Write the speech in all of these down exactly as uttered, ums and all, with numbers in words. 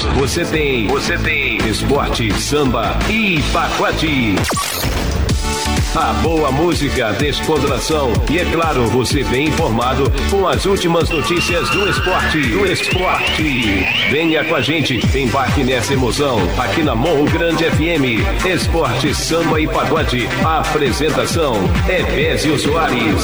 sábados, você tem, você tem esporte, samba e pagode. A boa música, descontração e, é claro, você bem informado com as últimas notícias do esporte. Do esporte. Venha com a gente, embarque nessa emoção. Aqui na Morro Grande F M, esporte, samba e pagode. A apresentação é Bézio Soares.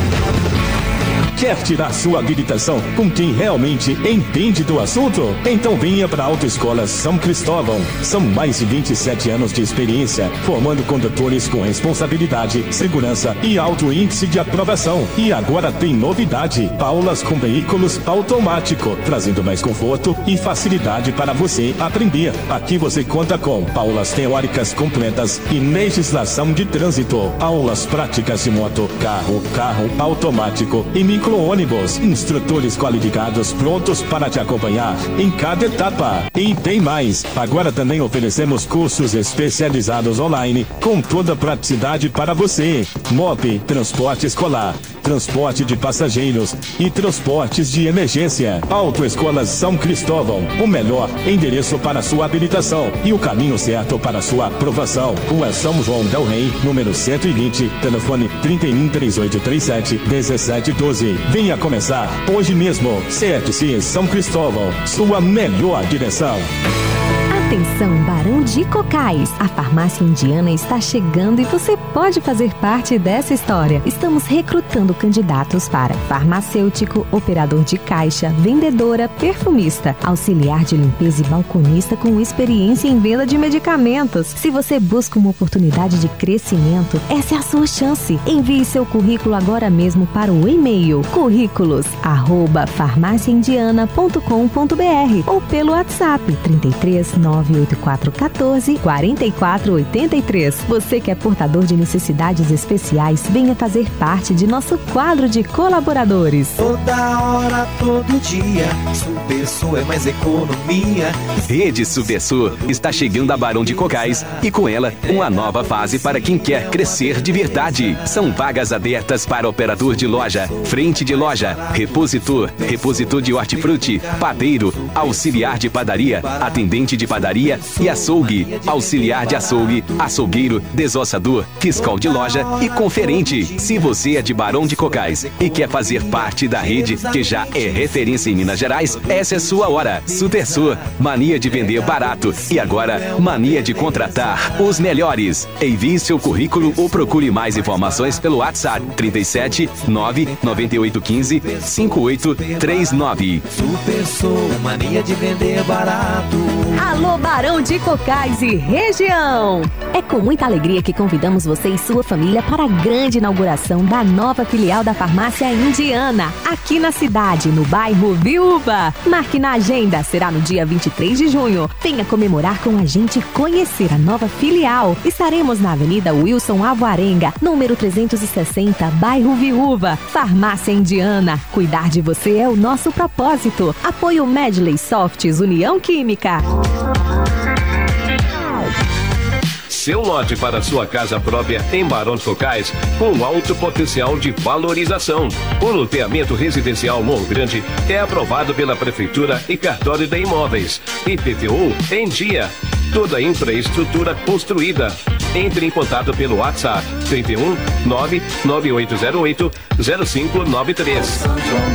Quer tirar sua habilitação com quem realmente entende do assunto? Então venha para a Autoescola São Cristóvão. São mais de vinte e sete anos de experiência, formando condutores com responsabilidade, segurança e alto índice de aprovação. E agora tem novidade: aulas com veículos automático, trazendo mais conforto e facilidade para você aprender. Aqui você conta com aulas teóricas completas e legislação de trânsito, aulas práticas de moto, carro, carro automático e micro ônibus, instrutores qualificados prontos para te acompanhar em cada etapa. E tem mais, agora também oferecemos cursos especializados online com toda a praticidade para você. M O P, transporte escolar, transporte de passageiros e transportes de emergência. Autoescola São Cristóvão, o melhor endereço para sua habilitação e o caminho certo para sua aprovação. Rua São João del Rei, número cento e vinte, telefone trinta e um, trinta e oito, trinta e sete, dezessete, doze. Venha começar hoje mesmo. C F C São Cristóvão, sua melhor direção. Atenção, Barão de Cocais! A farmácia indiana está chegando e você pode fazer parte dessa história. Estamos recrutando candidatos para farmacêutico, operador de caixa, vendedora, perfumista, auxiliar de limpeza e balconista com experiência em venda de medicamentos. Se você busca uma oportunidade de crescimento, essa é a sua chance. Envie seu currículo agora mesmo para o e-mail currículos arroba farmácia indiana ponto com ponto br ou pelo WhatsApp trinta e três, nove oito quatro um quatro, quatro quatro oito três. Você que é portador de necessidades especiais, venha fazer parte de nosso quadro de colaboradores. Toda hora, todo dia, Supersul é mais economia. Rede Supersul está chegando a Barão de Cocais e com ela uma nova fase para quem quer crescer de verdade. São vagas abertas para operador de loja, frente de loja, repositor, repositor de hortifruti, padeiro, auxiliar de padaria, atendente de padaria e açougue, auxiliar de açougue, açougueiro, desossador, fiscal de loja e conferente. Se você é de Barão de Cocais e quer fazer parte da rede que já é referência em Minas Gerais, essa é sua hora. Supersul, mania de vender barato e agora mania de contratar os melhores. Envie seu currículo ou procure mais informações pelo WhatsApp trinta e sete, nove nove oito um cinco, cinco oito três nove. Supersul, mania de vender barato. Alô, Barão de Cocais e região! É com muita alegria que convidamos você e sua família para a grande inauguração da nova filial da farmácia indiana, aqui na cidade, no bairro Viúva. Marque na agenda, será no dia vinte e três de junho. Venha comemorar com a gente e conhecer a nova filial. Estaremos na Avenida Wilson Alvarenga, número trezentos e sessenta, bairro Viúva. Farmácia Indiana, cuidar de você é o nosso propósito. Apoio Medley Softs, União Química. Seu lote para sua casa própria em Barão de Cocais com alto potencial de valorização. O loteamento residencial Morro Grande é aprovado pela Prefeitura e Cartório de Imóveis. I P T U em dia. Toda a infraestrutura construída. Entre em contato pelo WhatsApp trinta e um, nove nove oito zero oito, zero cinco nove três.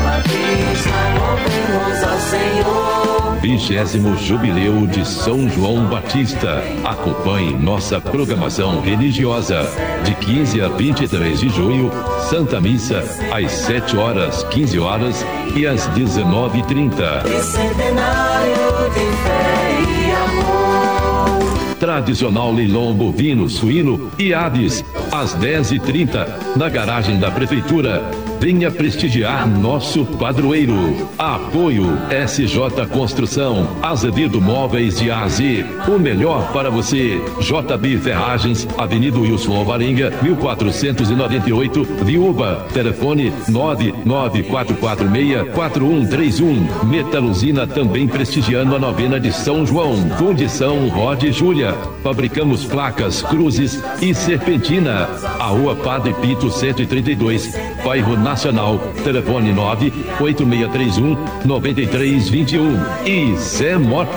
Vigésimo Jubileu de São João Batista. Acompanhe nossa programação religiosa. De quinze a vinte e três de junho, Santa Missa, às sete horas, quinze horas e às dezenove e trinta. Centenário de fé e amor. Tradicional leilão bovino, suíno e aves, às dez e trinta, na garagem da Prefeitura. Venha prestigiar nosso padroeiro. Apoio S J Construção, Azevedo Móveis de A a Z, o melhor para você. J B Ferragens, Avenida Wilson Alvarenga, mil quatrocentos e noventa e oito, Viúva. Telefone nove nove quatro quatro seis, quatro um três um. Metaluzina também prestigiando a novena de São João. Fundição Rod Júlia. Fabricamos placas, cruzes e serpentina. A Rua Padre Pito cento e trinta e dois, bairro Nacional. Telefone nove oito seis três um, nove três dois um. E Zé Mota.